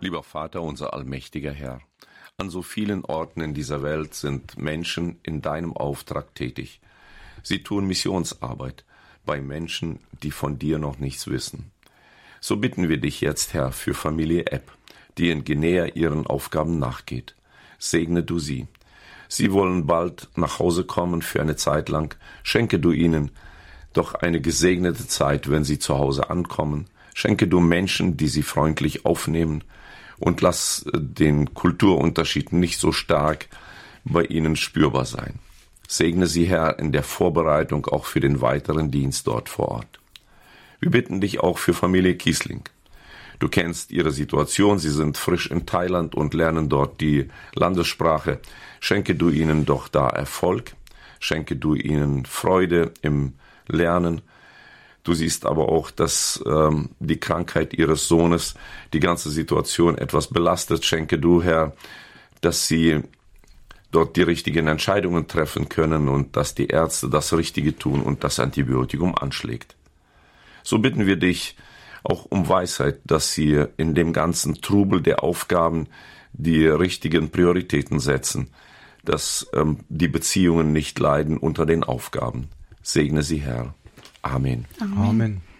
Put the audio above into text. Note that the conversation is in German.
Lieber Vater, unser allmächtiger Herr, an so vielen Orten in dieser Welt sind Menschen in deinem Auftrag tätig. Sie tun Missionsarbeit bei Menschen, die von dir noch nichts wissen. So bitten wir dich jetzt, Herr, für Familie Epp, die in Guinea ihren Aufgaben nachgeht. Segne du sie. Sie wollen bald nach Hause kommen für eine Zeit lang. Schenke du ihnen doch eine gesegnete Zeit, wenn sie zu Hause ankommen. Schenke du Menschen, die sie freundlich aufnehmen, und lass den Kulturunterschied nicht so stark bei ihnen spürbar sein. Segne sie, Herr, in der Vorbereitung auch für den weiteren Dienst dort vor Ort. Wir bitten dich auch für Familie Kiesling. Du kennst ihre Situation, sie sind frisch in Thailand und lernen dort die Landessprache. Schenke du ihnen doch da Erfolg, schenke du ihnen Freude im Lernen. Du siehst aber auch, dass die Krankheit ihres Sohnes die ganze Situation etwas belastet. Schenke du, Herr, dass sie dort die richtigen Entscheidungen treffen können und dass die Ärzte das Richtige tun und das Antibiotikum anschlägt. So bitten wir dich auch um Weisheit, dass sie in dem ganzen Trubel der Aufgaben die richtigen Prioritäten setzen, dass die Beziehungen nicht leiden unter den Aufgaben. Segne sie, Herr. Amen. Amen.